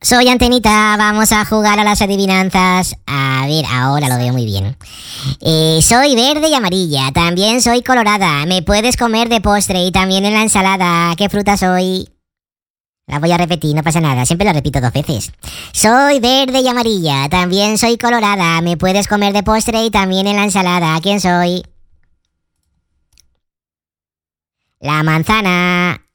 Soy Antenita, vamos a jugar a las adivinanzas. A ver, ahora lo veo muy bien. Soy verde y amarilla, también soy colorada. Me puedes comer de postre y también en la ensalada. ¿Qué fruta soy? La voy a repetir, no pasa nada, siempre lo repito 2 veces. Soy verde y amarilla, también soy colorada. Me puedes comer de postre y también en la ensalada. ¿Quién soy? La manzana.